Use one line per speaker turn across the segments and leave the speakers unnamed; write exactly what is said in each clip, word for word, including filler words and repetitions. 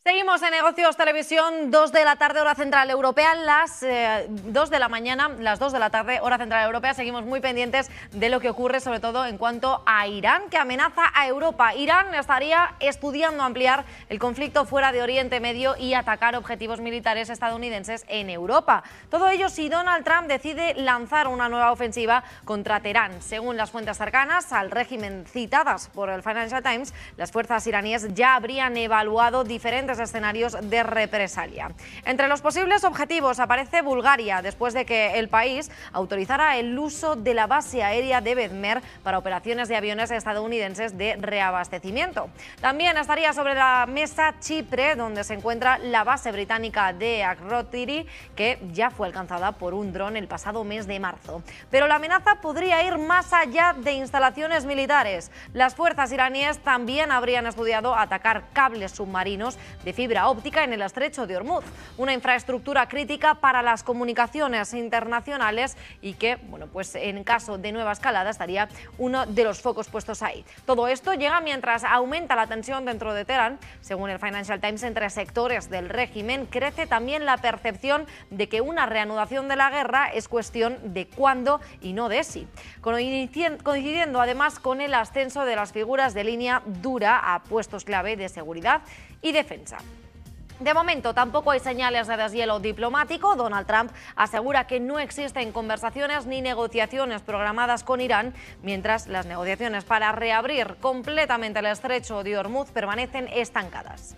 Seguimos en Negocios Televisión, dos de la tarde, hora central europea, las eh, dos de la mañana, las dos de la tarde, hora central europea. Seguimos muy pendientes de lo que ocurre, sobre todo en cuanto a Irán, que amenaza a Europa. Irán estaría estudiando ampliar el conflicto fuera de Oriente Medio y atacar objetivos militares estadounidenses en Europa. Todo ello si Donald Trump decide lanzar una nueva ofensiva contra Teherán. Según las fuentes cercanas al régimen citadas por el Financial Times, las fuerzas iraníes ya habrían evaluado diferentes escenarios de represalia. Entre los posibles objetivos aparece Bulgaria, después de que el país autorizara el uso de la base aérea de Bezmer para operaciones de aviones estadounidenses de reabastecimiento. También estaría sobre la mesa Chipre, donde se encuentra la base británica de Akrotiri, que ya fue alcanzada por un dron el pasado mes de marzo. Pero la amenaza podría ir más allá de instalaciones militares. Las fuerzas iraníes también habrían estudiado atacar cables submarinos de fibra óptica en el estrecho de Hormuz, una infraestructura crítica para las comunicaciones internacionales y que, bueno, pues en caso de nueva escalada estaría uno de los focos puestos ahí. Todo esto llega mientras aumenta la tensión dentro de Teherán. Según el Financial Times, entre sectores del régimen crece también la percepción de que una reanudación de la guerra es cuestión de cuándo y no de si, coincidiendo además con el ascenso de las figuras de línea dura a puestos clave de seguridad y defensa. De momento tampoco hay señales de deshielo diplomático. Donald Trump asegura que no existen conversaciones ni negociaciones programadas con Irán, mientras las negociaciones para reabrir completamente el estrecho de Hormuz permanecen estancadas.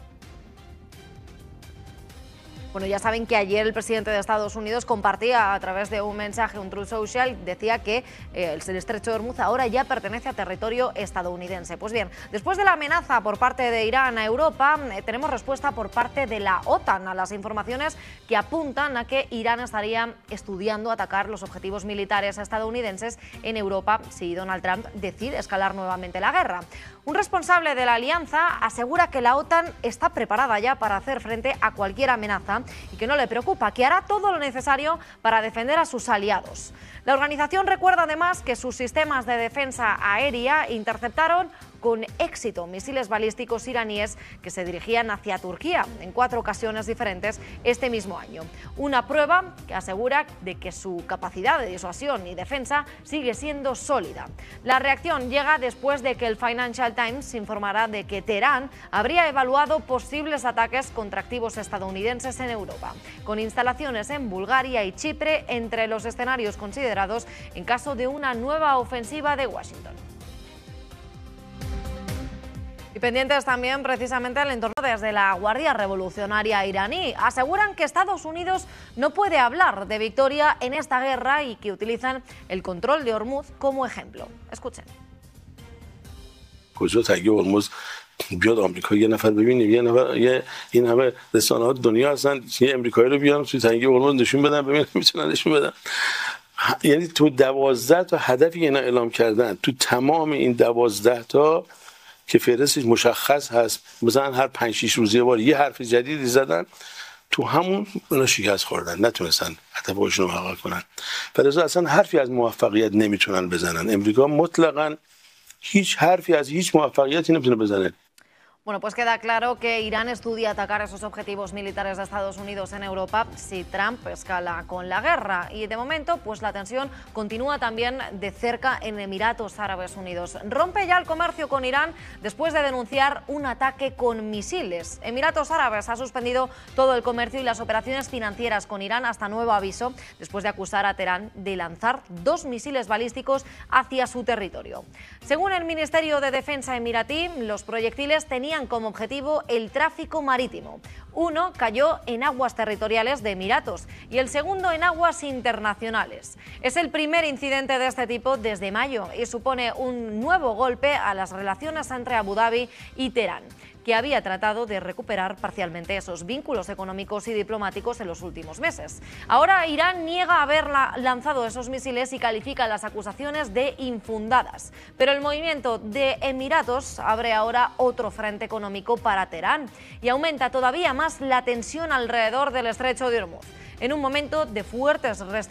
Bueno, ya saben que ayer el presidente de Estados Unidos compartía a través de un mensaje, un Truth Social, decía que eh, el estrecho de Hormuz ahora ya pertenece a territorio estadounidense. Pues bien, después de la amenaza por parte de Irán a Europa, eh, tenemos respuesta por parte de la OTAN a las informaciones que apuntan a que Irán estaría estudiando atacar los objetivos militares estadounidenses en Europa si Donald Trump decide escalar nuevamente la guerra. Un responsable de la alianza asegura que la OTAN está preparada ya para hacer frente a cualquier amenaza y que no le preocupa, que hará todo lo necesario para defender a sus aliados. La organización recuerda además que sus sistemas de defensa aérea interceptaron con éxito misiles balísticos iraníes que se dirigían hacia Turquía en cuatro ocasiones diferentes este mismo año. Una prueba que asegura de que su capacidad de disuasión y defensa sigue siendo sólida. La reacción llega después de que el Financial Times informará de que Teherán habría evaluado posibles ataques contra activos estadounidenses en Europa, con instalaciones en Bulgaria y Chipre entre los escenarios considerados en caso de una nueva ofensiva de Washington. Y pendientes también precisamente del entorno desde la Guardia Revolucionaria iraní. Aseguran que Estados Unidos no puede hablar de victoria en esta guerra y que utilizan el control de Hormuz como ejemplo. Escuchen.
بیاد آمریکا یه نفر ببینیم یه نفر یه این همه رسانه‌ها دنیا هستن یه امریکایی رو بیارن توی تنگه هرمز نشون بدن ببینن میتونن نشون بدن. یعنی تو دوازده تا هدفی اینا اعلام کردن تو تمام این دوازده تا که فهرستش مشخص هست مثلا هر پنج شش روز یه بار یه حرف جدیدی زدن تو همون اونا شکست خوردن نتونستن هدفشون رو محقق کنن. فلذا اصلا حرفی از موفقیت نمیتونن بزنن. امریکا مطلقاً هیچ حرفی از هیچ موفقیتی نمیتونه بزنه.
Bueno, pues queda claro que Irán estudia atacar esos objetivos militares de Estados Unidos en Europa si Trump escala con la guerra. Y de momento, pues la tensión continúa también de cerca en Emiratos Árabes Unidos. Rompe ya el comercio con Irán después de denunciar un ataque con misiles. Emiratos Árabes ha suspendido todo el comercio y las operaciones financieras con Irán hasta nuevo aviso, después de acusar a Teherán de lanzar dos misiles balísticos hacia su territorio. Según el Ministerio de Defensa emiratí, los proyectiles tenían como objetivo el tráfico marítimo. Uno cayó en aguas territoriales de Emiratos y el segundo en aguas internacionales. Es el primer incidente de este tipo desde mayo y supone un nuevo golpe a las relaciones entre Abu Dhabi y Teherán, que había tratado de recuperar parcialmente esos vínculos económicos y diplomáticos en los últimos meses. Ahora Irán niega haber lanzado esos misiles y califica las acusaciones de infundadas. Pero el movimiento de Emiratos abre ahora otro frente económico para Teherán y aumenta todavía más la tensión alrededor del estrecho de Hormuz. En un momento de fuertes restricciones